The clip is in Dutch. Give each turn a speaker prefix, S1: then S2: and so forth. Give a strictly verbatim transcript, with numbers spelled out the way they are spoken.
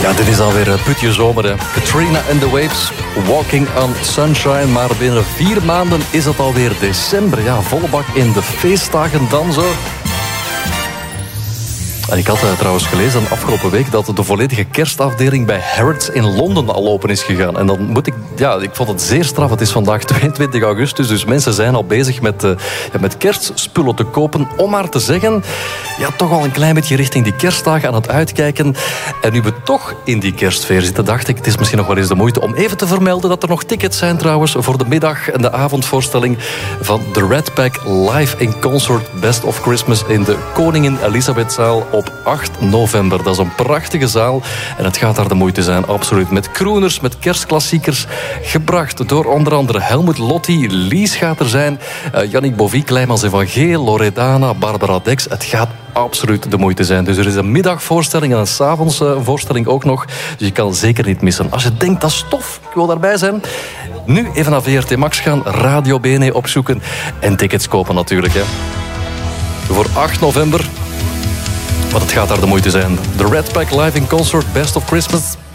S1: Ja, dit is alweer een putje zomer, hè. Katrina and the Waves, Walking on Sunshine. Maar binnen vier maanden is het alweer december. Ja, volle bak in de feestdagen dan zo. En ik had uh, trouwens gelezen afgelopen week dat de volledige kerstafdeling bij Harrods in Londen al open is gegaan. En dan moet ik, ja, ik vond het zeer straf. Het is vandaag tweeëntwintig augustus, dus mensen zijn al bezig met, uh, ja, met kerstspullen te kopen. Om maar te zeggen, ja, toch al een klein beetje richting die kerstdagen aan het uitkijken. En nu we toch in die kerstfeer zitten, dacht ik, het is misschien nog wel eens de moeite om even te vermelden dat er nog tickets zijn trouwens voor de middag- en de avondvoorstelling van The Red Pack live in concert Best of Christmas in de Koningin Elisabethzaal op acht november. Dat is een prachtige zaal en het gaat daar de moeite zijn, absoluut. Met crooners, met kerstklassiekers, gebracht door onder andere Helmut Lotti, Lies gaat er zijn, uh, Yannick Bovie, Kleimans Evangeel, Loredana, Barbara Dex. Het gaat absoluut de moeite zijn. Dus er is een middagvoorstelling en een 's avonds uh, voorstelling ook nog. Dus je kan zeker niet missen. Als je denkt, dat is tof, ik wil daarbij zijn. Nu even naar V R T Max gaan, Radio B N E opzoeken en tickets kopen natuurlijk, hè. Voor acht november. Want het gaat daar de moeite zijn. The Red Pack live in concert, Best of Christmas.